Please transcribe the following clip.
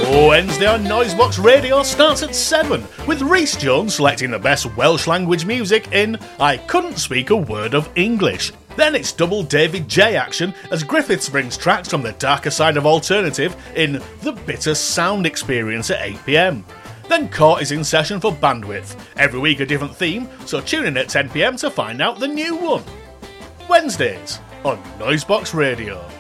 Wednesday on Noisebox Radio starts at 7, with Rhys Jones selecting the best Welsh language music in I Couldn't Speak a Word of English. Then it's double David J action as Griffiths brings tracks from the darker side of alternative in The Bitter Sound Experience at 8pm. Then Court is in session for Bandwidth. Every week a different theme, so tune in at 10pm to find out the new one. Wednesdays on Noisebox Radio.